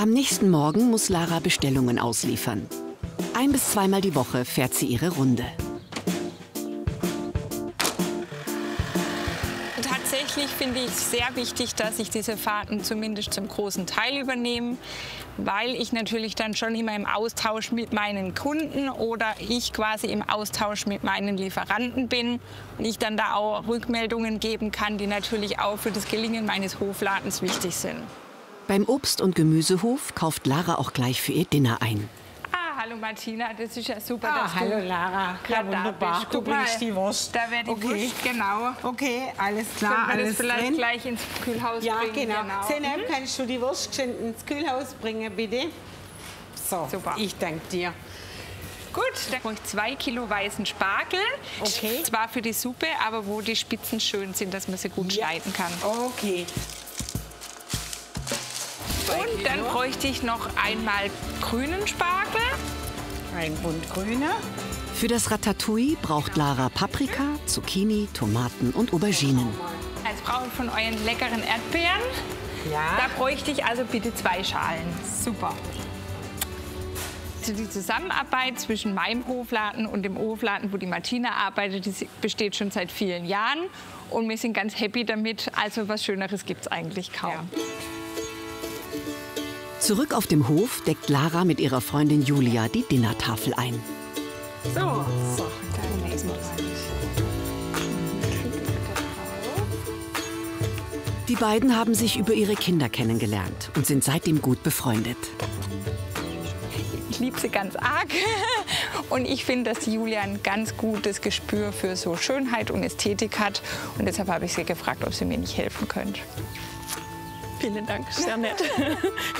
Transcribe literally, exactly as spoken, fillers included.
Am nächsten Morgen muss Lara Bestellungen ausliefern. Ein- bis zweimal die Woche fährt sie ihre Runde. Tatsächlich finde ich es sehr wichtig, dass ich diese Fahrten zumindest zum großen Teil übernehme, weil ich natürlich dann schon immer im Austausch mit meinen Kunden oder ich quasi im Austausch mit meinen Lieferanten bin und ich dann da auch Rückmeldungen geben kann, die natürlich auch für das Gelingen meines Hofladens wichtig sind. Beim Obst- und Gemüsehof kauft Lara auch gleich für ihr Dinner ein. Ah, hallo Martina, das ist ja super, Ah, dass hallo du Lara. Ja, gerade da wunderbar. bist. Du Guck mal, bringst die Wurst. Da wäre die Okay. Wurst, genau. Okay, alles klar, Können wir alles das vielleicht drin. gleich ins Kühlhaus Ja, bringen? genau. genau. Zeynep, Mhm. kannst du die Wurst schön ins Kühlhaus bringen, bitte? So, Super. ich danke dir. Gut, dann brauche ich zwei Kilo weißen Spargel. Okay. Zwar für die Suppe, aber wo die Spitzen schön sind, dass man sie gut Ja. schneiden kann. Okay. Und dann bräuchte ich noch einmal grünen Spargel. Ein Bund grüner. Für das Ratatouille braucht Lara Paprika, Zucchini, Tomaten und Auberginen. Jetzt brauche ich von euren leckeren Erdbeeren. Ja. Da bräuchte ich also bitte zwei Schalen. Super. Also die Zusammenarbeit zwischen meinem Hofladen und dem Hofladen, wo die Martina arbeitet, die besteht schon seit vielen Jahren. Und wir sind ganz happy damit. Also was Schöneres gibt es eigentlich kaum. Ja. Zurück auf dem Hof deckt Lara mit ihrer Freundin Julia die Dinnertafel ein. So, so. Dann nehmen wir Die beiden haben sich über ihre Kinder kennengelernt und sind seitdem gut befreundet. Ich liebe sie ganz arg und ich finde, dass Julia ein ganz gutes Gespür für so Schönheit und Ästhetik hat und deshalb habe ich sie gefragt, ob sie mir nicht helfen könnte. Vielen Dank, sehr nett.